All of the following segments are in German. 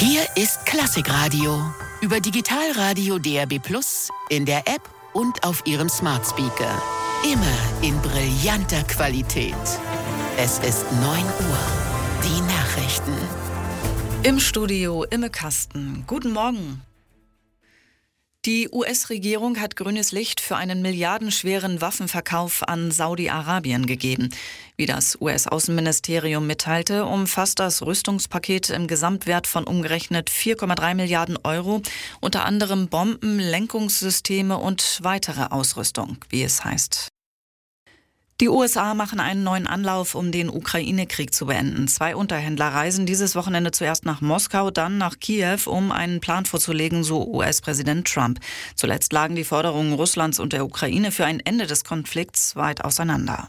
Hier ist Klassikradio. Über Digitalradio DAB+, in der App und auf Ihrem Smart Speaker. Immer in brillanter Qualität. Es ist 9 Uhr. Die Nachrichten. Im Studio Imme Kasten. Guten Morgen. Die US-Regierung hat grünes Licht für einen milliardenschweren Waffenverkauf an Saudi-Arabien gegeben. Wie das US-Außenministerium mitteilte, umfasst das Rüstungspaket im Gesamtwert von umgerechnet 4,3 Milliarden Euro, unter anderem Bomben, Lenkungssysteme und weitere Ausrüstung, wie es heißt. Die USA machen einen neuen Anlauf, um den Ukraine-Krieg zu beenden. 2 Unterhändler reisen dieses Wochenende zuerst nach Moskau, dann nach Kiew, um einen Plan vorzulegen, so US-Präsident Trump. Zuletzt lagen die Forderungen Russlands und der Ukraine für ein Ende des Konflikts weit auseinander.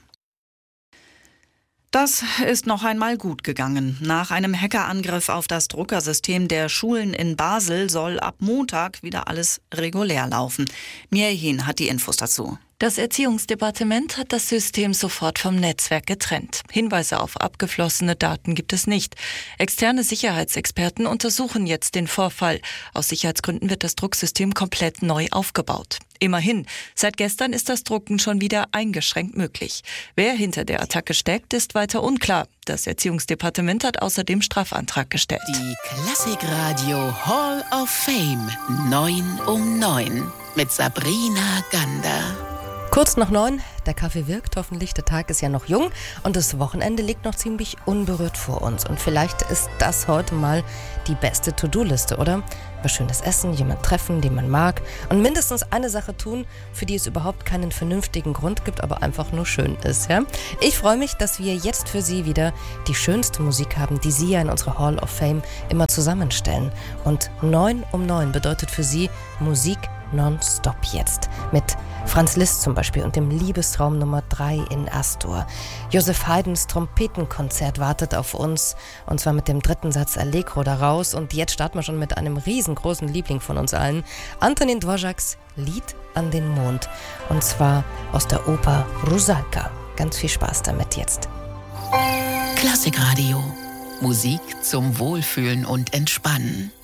Das ist noch einmal gut gegangen. Nach einem Hackerangriff auf das Druckersystem der Schulen in Basel soll ab Montag wieder alles regulär laufen. Mia Hehn hat die Infos dazu. Das Erziehungsdepartement hat das System sofort vom Netzwerk getrennt. Hinweise auf abgeflossene Daten gibt es nicht. Externe Sicherheitsexperten untersuchen jetzt den Vorfall. Aus Sicherheitsgründen wird das Drucksystem komplett neu aufgebaut. Immerhin, seit gestern ist das Drucken schon wieder eingeschränkt möglich. Wer hinter der Attacke steckt, ist weiter unklar. Das Erziehungsdepartement hat außerdem Strafantrag gestellt. Die Klassikradio Hall of Fame 9 um 9 mit Sabrina Gander. Kurz nach 9, der Kaffee wirkt, hoffentlich, der Tag ist ja noch jung und das Wochenende liegt noch ziemlich unberührt vor uns. Und vielleicht ist das heute mal die beste To-Do-Liste, oder? Was schönes Essen, jemand treffen, den man mag und mindestens eine Sache tun, für die es überhaupt keinen vernünftigen Grund gibt, aber einfach nur schön ist, ja? Ich freue mich, dass wir jetzt für Sie wieder die schönste Musik haben, die Sie ja in unserer Hall of Fame immer zusammenstellen. Und 9 um 9 bedeutet für Sie Musik nonstop jetzt. Mit Franz Liszt zum Beispiel und dem Liebesraum Nummer 3 in Astor. Joseph Haydns Trompetenkonzert wartet auf uns, und zwar mit dem 3. Satz Allegro daraus. Und jetzt starten wir schon mit einem riesengroßen Liebling von uns allen, Antonín Dvořáks Lied an den Mond. Und zwar aus der Oper Rusalka. Ganz viel Spaß damit jetzt. Klassikradio. Musik zum Wohlfühlen und Entspannen.